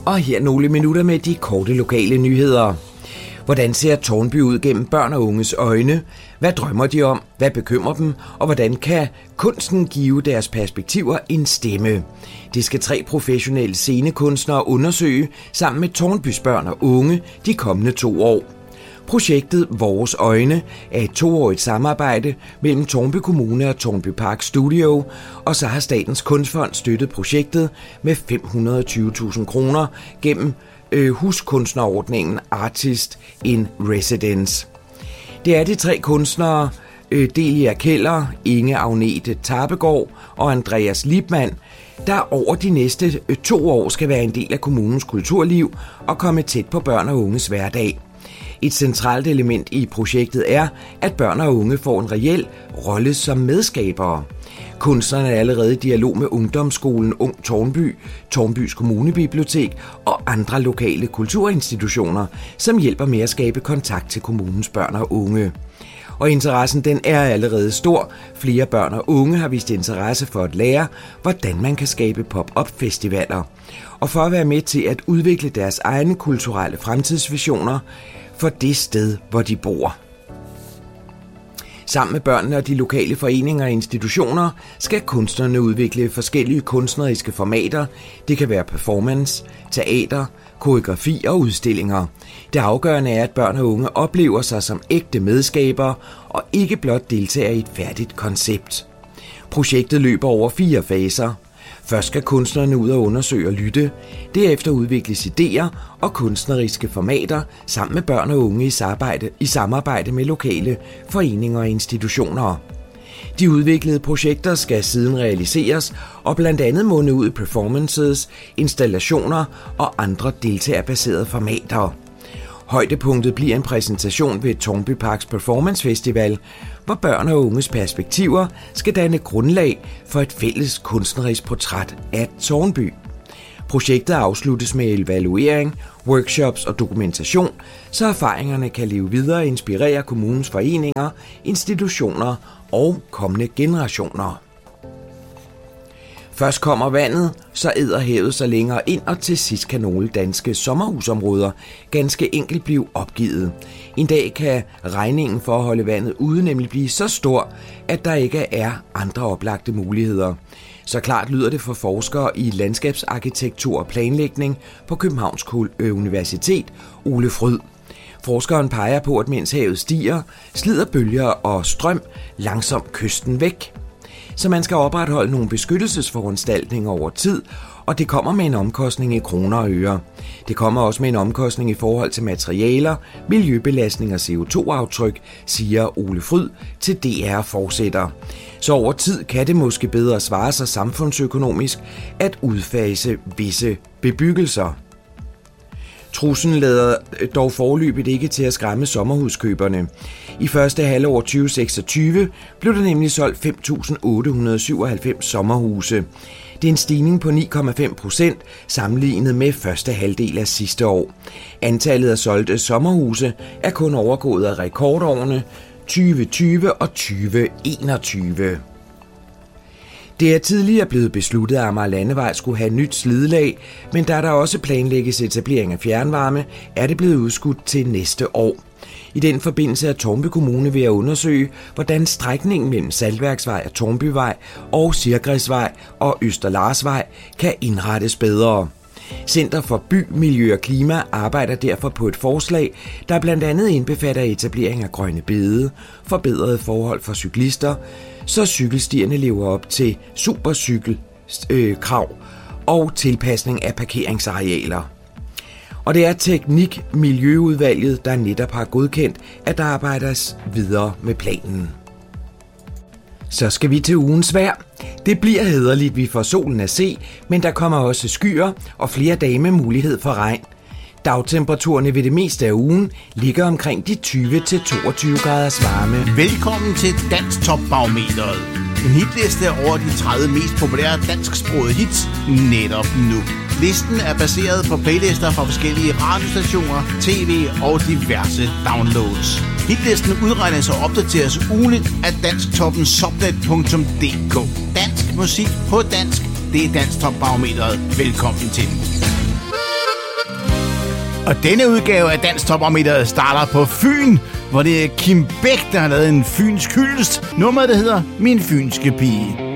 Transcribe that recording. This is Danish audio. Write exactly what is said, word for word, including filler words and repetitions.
Og her nogle minutter med de korte lokale nyheder. Hvordan ser Tårnby ud gennem børn og unges øjne? Hvad drømmer de om? Hvad bekymrer dem? Og hvordan kan kunsten give deres perspektiver en stemme? Det skal tre professionelle scenekunstnere undersøge sammen med Tårnbys børn og unge de kommende to år. Projektet Vores Øjne er et toårigt samarbejde mellem Tårnby Kommune og Tårnby Park Studio, og så har Statens Kunstfond støttet projektet med fem hundrede og tyve tusind kroner gennem øh, huskunstnerordningen Artist in Residence. Det er de tre kunstnere, øh, Delia Keller, Inge Agnete Tarpegård og Andreas Liebmann, der over de næste øh, to år skal være en del af kommunens kulturliv og komme tæt på børn og unges hverdag. Et centralt element i projektet er, at børn og unge får en reel rolle som medskabere. Kunstnerne er allerede i dialog med Ungdomsskolen Ung Tårnby, Tårnbys Kommunebibliotek og andre lokale kulturinstitutioner, som hjælper med at skabe kontakt til kommunens børn og unge. Og interessen den er allerede stor. Flere børn og unge har vist interesse for at lære, hvordan man kan skabe pop-up-festivaler. Og for at være med til at udvikle deres egne kulturelle fremtidsvisioner for det sted, hvor de bor. Sammen med børnene og de lokale foreninger og institutioner skal kunstnerne udvikle forskellige kunstneriske formater. Det kan være performance, teater, koreografi og udstillinger. Det afgørende er, at børn og unge oplever sig som ægte medskabere og ikke blot deltager i et færdigt koncept. Projektet løber over fire faser. Først skal kunstnerne ud og undersøge og lytte. Derefter udvikles idéer og kunstneriske formater sammen med børn og unge i samarbejde, i samarbejde med lokale foreninger og institutioner. De udviklede projekter skal siden realiseres og blandt andet munde ud i performances, installationer og andre deltagerbaserede formater. Højdepunktet bliver en præsentation ved Tårnby Parks Performance Festival, hvor børn og unges perspektiver skal danne grundlag for et fælles kunstnerisk portræt af Tårnby. Projektet afsluttes med evaluering, workshops og dokumentation, så erfaringerne kan leve videre og inspirere kommunens foreninger, institutioner og kommende generationer. Først kommer vandet, så æder havet sig længere ind, og til sidst kan nogle danske sommerhusområder ganske enkelt blive opgivet. En dag kan regningen for at holde vandet ude nemlig blive så stor, at der ikke er andre oplagte muligheder. Så klart lyder det for forskere i landskabsarkitektur og planlægning på Københavns Universitet, Ole Fryd. Forskeren peger på, at mens havet stiger, slider bølger og strøm langsomt kysten væk. Så man skal opretholde nogle beskyttelsesforanstaltninger over tid, og det kommer med en omkostning i kroner og øre. Det kommer også med en omkostning i forhold til materialer, miljøbelastning og C O to aftryk, siger Ole Fryd til D R fortsætter. Så over tid kan det måske bedre svare sig samfundsøkonomisk at udfase visse bebyggelser. Truslen lader dog foreløbigt ikke til at skræmme sommerhuskøberne. I første halvår tyve seksogtyve blev der nemlig solgt fem tusind otte hundrede og syvoghalvfems sommerhuse. Det er en stigning på ni komma fem procent sammenlignet med første halvdel af sidste år. Antallet af solgte sommerhuse er kun overgået af rekordårene tyve tyve og tyve enogtyve. Det er tidligere blevet besluttet, at Amager Landevej skulle have nyt slidelag, men da der også planlægges etablering af fjernvarme, er det blevet udskudt til næste år. I den forbindelse er Tårnby Kommune ved at undersøge, hvordan strækningen mellem Saltværksvej og Tårnbyvej og Sirgræsvej og Østerlarsvej kan indrettes bedre. Center for By, Miljø og Klima arbejder derfor på et forslag, der blandt andet indbefatter etablering af grønne bede, forbedrede forhold for cyklister, så cykelstierne lever op til supercykelkrav og tilpasning af parkeringsarealer. Og det er Teknik-Miljøudvalget, der netop har godkendt, at der arbejdes videre med planen. Så skal vi til ugens vejr. Det bliver hæderligt, vi får solen at se, men der kommer også skyer og flere dage med mulighed for regn. Dagtemperaturerne ved det meste af ugen ligger omkring de tyve til toogtyve graders varme. Velkommen til Dansk Top Barometeret. En hitliste over de tredive mest populære dansksprogede hits netop nu. Listen er baseret på playlister fra forskellige radiostationer, tv og diverse downloads. Hitlisten udregnes og opdateres ugenligt af dansktoppen subnet punktum d k. Dansk musik på dansk. Det er Dansk Top Barometeret. Velkommen til. Og denne udgave af Dansk Topbarometeret starter på Fyn, hvor det er Kim Bæk, der har lavet en fynsk hyldest. Nummeret, der hedder Min Fynske Pige.